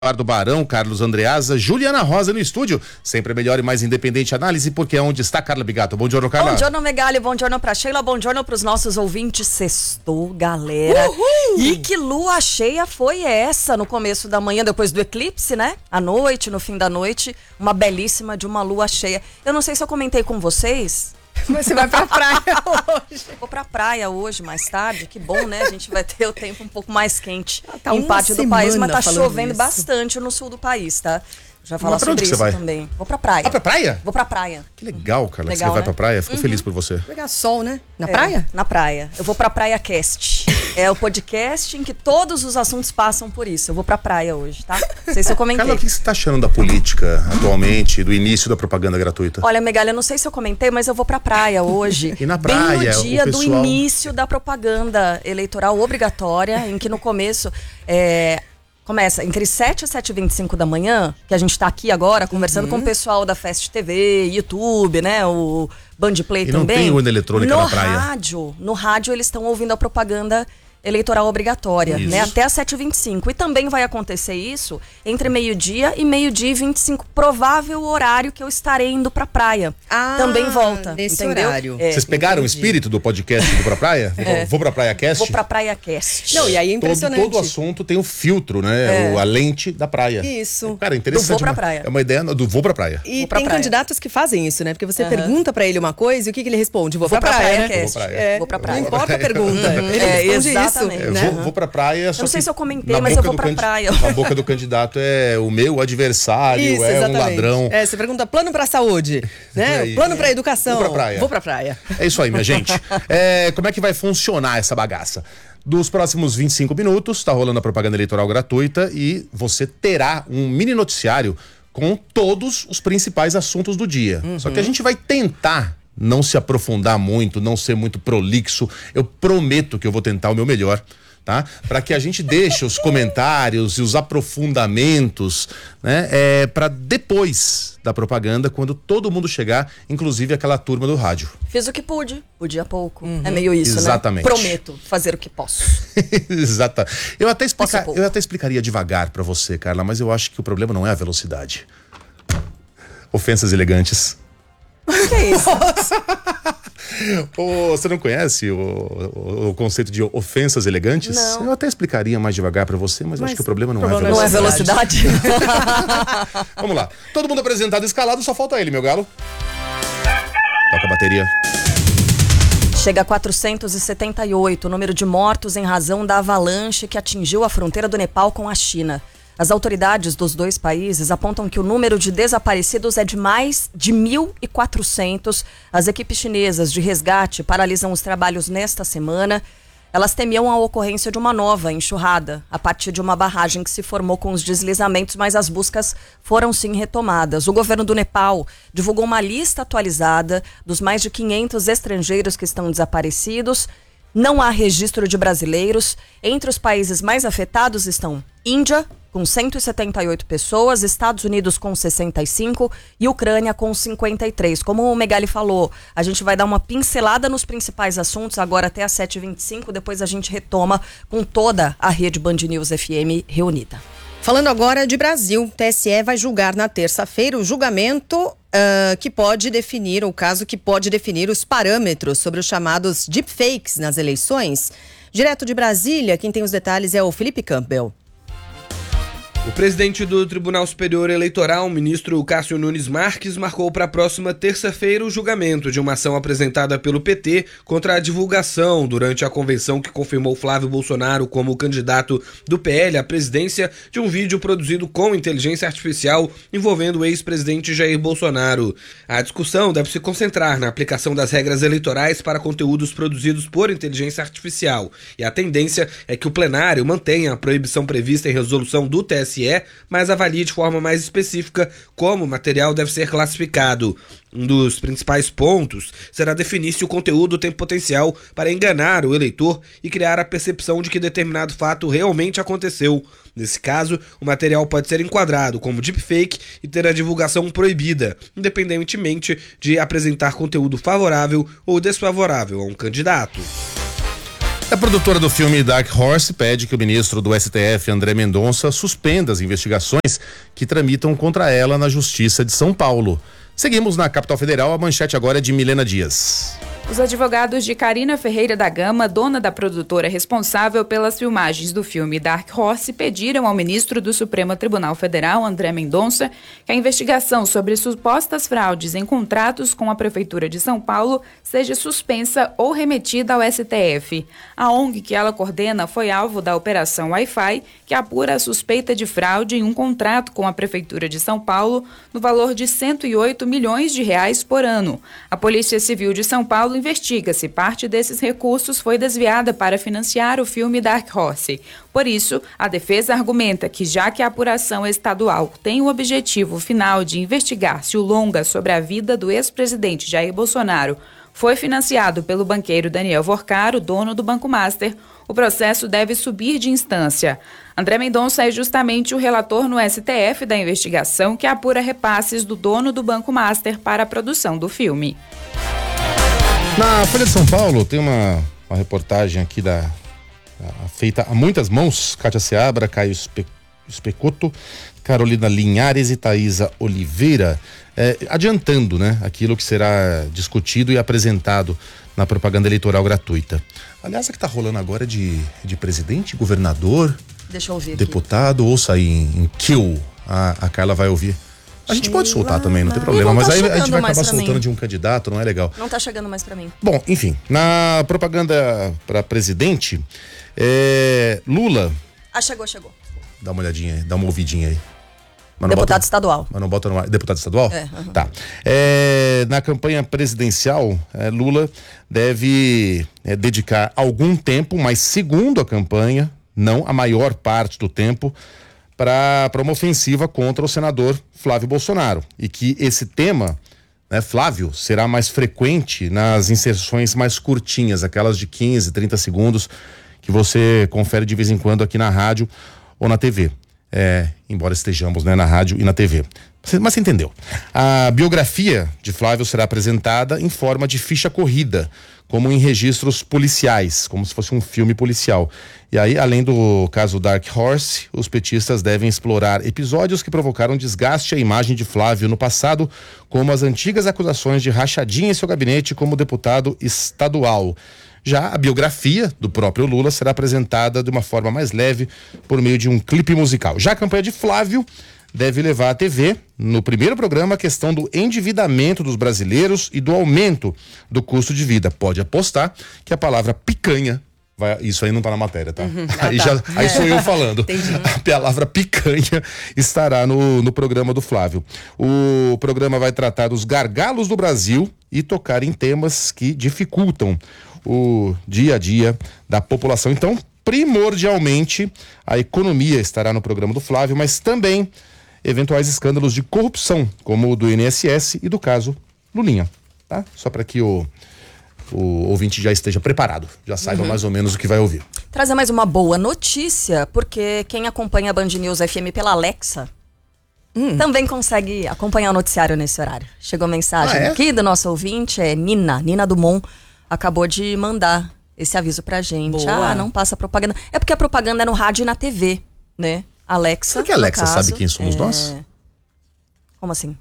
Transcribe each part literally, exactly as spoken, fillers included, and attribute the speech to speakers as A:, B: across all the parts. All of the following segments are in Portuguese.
A: Eduardo Barão, Carlos Andreasa, Juliana Rosa no estúdio. Sempre a melhor e mais independente análise, porque é onde está Carla Bigato. Bom dia, Carla.
B: Bom dia, Megali. Bom dia pra Sheila. Bom dia pros nossos ouvintes. Sextou, galera. Uhul! E que lua cheia foi essa no começo da manhã, depois do eclipse, né? À noite, no fim da noite, uma belíssima de uma lua cheia. Eu não sei se eu comentei com vocês.
C: Mas você vai pra praia hoje.
B: Vou pra praia hoje, mais tarde. Que bom, né? A gente vai ter o tempo um pouco mais quente
C: tá
B: em parte do país, mas tá chovendo
C: isso.
B: bastante no sul do país, tá? Já falar
A: Mas pra onde
B: sobre
A: que você
B: isso
A: vai?
B: também. Vou pra praia.
A: Ah, pra praia?
B: Vou pra praia.
A: Que legal, Carla,
B: Legal,
A: que você vai
B: né?
A: pra praia. Fico
B: Uhum.
A: feliz por você.
C: Pegar sol, né? Na
B: É,
C: praia?
B: Na praia. Eu vou pra Praia Cast. É o podcast em que todos os assuntos passam por isso. Eu vou pra praia hoje, tá? Não sei se eu comentei.
A: Carla, o que você tá achando da política atualmente, do início da propaganda gratuita?
B: Olha, Megali, eu não sei se eu comentei, mas eu vou pra praia hoje.
A: E na praia,
B: bem no dia
A: o
B: do
A: pessoal...
B: início da propaganda eleitoral obrigatória, em que no começo... É, começa entre sete e sete e vinte e cinco da manhã, que a gente tá aqui agora conversando uhum. com o pessoal da Fast T V, YouTube, né? O Band Play
A: e
B: também.
A: Não tem urna eletrônica
B: no
A: na praia.
B: Rádio, no rádio eles estão ouvindo a propaganda eleitoral obrigatória,
A: isso.
B: né? Até às sete e vinte e cinco. E também vai acontecer isso entre meio-dia e meio-dia e vinte e cinco, provável horário que eu estarei indo pra praia.
C: Ah,
B: também volta,
C: nesse
B: entendeu?
C: horário.
B: É,
A: Vocês pegaram
C: entendi.
A: o espírito do podcast Vou pra Praia?
B: É.
A: Vou pra Praia Cast?
B: Vou pra Praia Cast.
C: Não, e aí é
A: Todo,
C: impressionante.
A: todo assunto tem o filtro, né?
B: É.
A: O, a lente da praia.
C: Isso.
A: Cara, interessante.
B: Do vou pra
A: uma-
B: praia.
A: É uma ideia do vou pra praia.
C: E
B: Vou pra
C: tem
B: praia.
C: candidatos que fazem isso, né? Porque você
B: Aham.
C: pergunta pra ele uma coisa e o que, que ele responde? Vou,
B: Vou
C: pra,
B: pra
C: praia.
B: praia,
C: né?
B: Cast.
A: Vou pra praia.
C: É,
B: Vou pra praia.
C: Não importa a pergunta. Ele
B: É,
C: responde
B: exatamente.
C: isso.
A: É,
C: né?
A: vou, vou pra praia, só
B: não sei
A: que
B: se eu comentei,
A: na
B: mas eu
A: boca
B: vou
A: do
B: pra
A: candi-
B: praia.
A: Na boca do candidato é o meu adversário,
C: Isso,
A: é um
C: exatamente.
A: ladrão.
C: É, você pergunta plano pra saúde, né?
A: aí.
C: Plano pra educação.
A: Vou pra praia.
C: Vou pra praia.
A: É isso aí, minha gente. É, como é que vai funcionar essa bagaça? Dos próximos vinte e cinco minutos, tá rolando a propaganda eleitoral gratuita e você terá um mini noticiário com todos os principais assuntos do dia.
C: Uhum.
A: Só que a gente vai tentar não se aprofundar muito, não ser muito prolixo. Eu prometo que eu vou tentar o meu melhor, tá? Para que a gente deixe os comentários e os aprofundamentos, né, é, para depois da propaganda, quando todo mundo chegar, inclusive aquela turma do rádio.
B: Fiz o que pude, podia pouco. É meio isso,
A: Exatamente.
B: né? Prometo fazer o que posso.
A: Exato. Eu até, explica...
B: Posso pouco.
A: eu até explicaria devagar pra você, Carla, mas eu acho que o problema não é a velocidade. Ofensas elegantes.
B: O que é isso?
A: Ô, você não conhece o, o, o conceito de ofensas elegantes?
B: Não.
A: Eu até explicaria mais devagar pra você, mas, eu acho que o problema não é a
C: problema
B: Não é
A: velocidade.
B: velocidade?
A: Vamos lá. Todo mundo apresentado e escalado, só falta ele, meu galo. Toca a bateria.
B: Chega a quatrocentos e setenta e oito o número de mortos em razão da avalanche que atingiu a fronteira do Nepal com a China. As autoridades dos dois países apontam que o número de desaparecidos é de mais de mil e quatrocentos. As equipes chinesas de resgate paralisam os trabalhos nesta semana. Elas temiam a ocorrência de uma nova enxurrada a partir de uma barragem que se formou com os deslizamentos, mas as buscas foram sim retomadas. O governo do Nepal divulgou uma lista atualizada dos mais de quinhentos estrangeiros que estão desaparecidos. Não há registro de brasileiros. Entre os países mais afetados estão Índia, com cento e setenta e oito pessoas, Estados Unidos com sessenta e cinco e Ucrânia com cinquenta e três. Como o Megali falou, a gente vai dar uma pincelada nos principais assuntos agora até às sete e vinte e cinco, depois a gente retoma com toda a rede Band News F M reunida.
C: Falando agora de Brasil, T S E vai julgar na terça-feira o julgamento uh, que pode definir, o caso que pode definir os parâmetros sobre os chamados deepfakes nas eleições. Direto de Brasília, quem tem os detalhes é o Felipe Campbell.
D: O presidente do Tribunal Superior Eleitoral, o ministro Cássio Nunes Marques, marcou para a próxima terça-feira o julgamento de uma ação apresentada pelo P T contra a divulgação durante a convenção que confirmou Flávio Bolsonaro como candidato do P L à presidência de um vídeo produzido com inteligência artificial envolvendo o ex-presidente Jair Bolsonaro. A discussão deve se concentrar na aplicação das regras eleitorais para conteúdos produzidos por inteligência artificial, e a tendência é que o plenário mantenha a proibição prevista em resolução do T S E, mas avalie de forma mais específica como o material deve ser classificado. Um dos principais pontos será definir se o conteúdo tem potencial para enganar o eleitor e criar a percepção de que determinado fato realmente aconteceu. Nesse caso, o material pode ser enquadrado como deepfake e ter a divulgação proibida, independentemente de apresentar conteúdo favorável ou desfavorável a um candidato.
A: A produtora do filme Dark Horse pede que o ministro do S T F, André Mendonça, suspenda as investigações que tramitam contra ela na Justiça de São Paulo. Seguimos na capital federal, a manchete agora é de Milena Dias.
E: Os advogados de Karina Ferreira da Gama, dona da produtora responsável pelas filmagens do filme Dark Horse, pediram ao ministro do Supremo Tribunal Federal, André Mendonça, que a investigação sobre supostas fraudes em contratos com a Prefeitura de São Paulo seja suspensa ou remetida ao S T F. A O N G que ela coordena foi alvo da Operação Wi-Fi, que apura a suspeita de fraude em um contrato com a Prefeitura de São Paulo no valor de cento e oito milhões de reais por ano. A Polícia Civil de São Paulo investiga se parte desses recursos foi desviada para financiar o filme Dark Horse. Por isso, a defesa argumenta que, já que a apuração estadual tem o objetivo final de investigar se o longa sobre a vida do ex-presidente Jair Bolsonaro foi financiado pelo banqueiro Daniel Vorcaro, dono do Banco Master, o processo deve subir de instância. André Mendonça é justamente o relator no S T F da investigação que apura repasses do dono do Banco Master para a produção do filme.
A: Na Folha de São Paulo tem uma, uma reportagem aqui da, a, feita a muitas mãos, Kátia Seabra, Caio Espe, Especoto, Carolina Linhares e Thaisa Oliveira, é, adiantando, né, aquilo que será discutido e apresentado na propaganda eleitoral gratuita. Aliás, a que está rolando agora é de, de presidente, governador,
B: Deixa eu ouvir
A: deputado, aqui. Ouça aí em, em Kill, a, a Carla vai ouvir. A gente pode soltar também, não tem problema, mas
B: tá
A: aí a gente vai acabar soltando
B: mim.
A: de um candidato, não é legal.
B: Não tá chegando mais pra mim.
A: Bom, enfim, na propaganda para presidente, é, Lula...
B: Ah, chegou, chegou.
A: Dá uma olhadinha aí, dá uma ouvidinha aí. Mas
B: Deputado
A: bota,
B: estadual.
A: Mas não bota no ar. Deputado estadual?
B: É. Uhum.
A: Tá. É, na campanha presidencial, é, Lula deve é, dedicar algum tempo, mas segundo a campanha, não a maior parte do tempo, para uma ofensiva contra o senador Flávio Bolsonaro. E que esse tema, né, Flávio, será mais frequente nas inserções mais curtinhas, aquelas de quinze, trinta segundos, que você confere de vez em quando aqui na rádio ou na T V. É, embora estejamos, né, na rádio e na T V. Mas você entendeu. A biografia de Flávio será apresentada em forma de ficha corrida, como em registros policiais, como se fosse um filme policial. E aí, além do caso Dark Horse, os petistas devem explorar episódios que provocaram desgaste à imagem de Flávio no passado, como as antigas acusações de rachadinha em seu gabinete como deputado estadual. Já a biografia do próprio Lula será apresentada de uma forma mais leve por meio de um clipe musical. Já a campanha de Flávio deve levar à T V, no primeiro programa, a questão do endividamento dos brasileiros e do aumento do custo de vida. Pode apostar que a palavra picanha, vai, isso aí não tá na matéria, tá? Uhum. Aí, ah, tá. Já, aí sou eu falando. Entendi. A palavra picanha estará no, no programa do Flávio. O programa vai tratar dos gargalos do Brasil e tocar em temas que dificultam o dia a dia da população. Então, primordialmente, a economia estará no programa do Flávio, mas também eventuais escândalos de corrupção, como o do I N S S e do caso Lulinha, tá? Só para que o, o ouvinte já esteja preparado, já saiba uhum. mais ou menos o que vai ouvir.
B: Trazer mais uma boa notícia, porque quem acompanha a Band News F M pela Alexa hum. também consegue acompanhar o noticiário nesse horário. Chegou mensagem ah, é? aqui do nosso ouvinte, é Nina, Nina Dumont, acabou de mandar esse aviso pra gente. Boa. Ah, não passa propaganda. É porque a propaganda é no rádio e na T V, né? Alexa.
A: Será que a Alexa
B: caso,
A: sabe quem somos
B: é...
A: nós?
B: Como assim?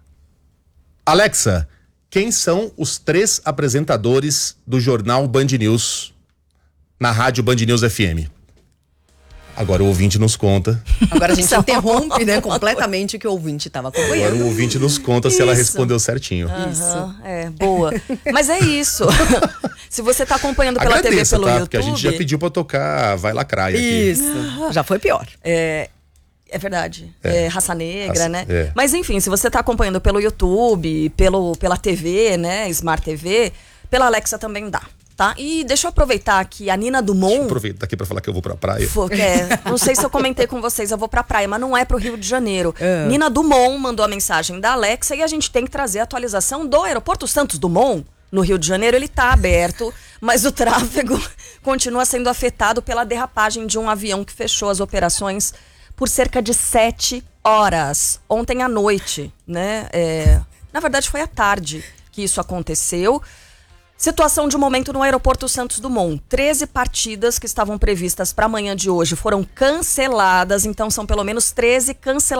A: Alexa, quem são os três apresentadores do jornal Band News na rádio Band News F M? Agora o ouvinte nos conta.
C: Agora a gente interrompe, né, completamente o que o ouvinte estava acompanhando.
A: Agora o ouvinte nos conta isso. se ela respondeu certinho.
B: Uhum, isso. É, boa. Mas é isso. Se você está acompanhando pela
A: Agradeça,
B: T V, pelo
A: tá?
B: YouTube...
A: Porque a gente já pediu para tocar Vai Lacraia aqui.
C: Isso. Uhum. Já foi pior.
B: É... É verdade. É, é Raça Negra, Raça, né?
A: É.
B: Mas enfim, se você está acompanhando pelo YouTube, pelo, pela T V, né? Smart T V, pela Alexa também dá. Tá? E deixa eu aproveitar que a Nina Dumont... Deixa eu
A: aproveitar aqui pra falar que eu vou pra praia.
B: For, é, não sei se eu comentei com vocês, eu vou pra praia, mas não é pro Rio de Janeiro. Uh. Nina Dumont mandou a mensagem da Alexa e a gente tem que trazer a atualização do aeroporto Santos Dumont, no Rio de Janeiro. Ele tá aberto, mas o tráfego continua sendo afetado pela derrapagem de um avião que fechou as operações por cerca de sete horas. Ontem à noite, né? É, na verdade foi à tarde que isso aconteceu. Situação de momento no aeroporto Santos Dumont. treze partidas que estavam previstas para amanhã de hoje foram canceladas, então são pelo menos treze canceladas.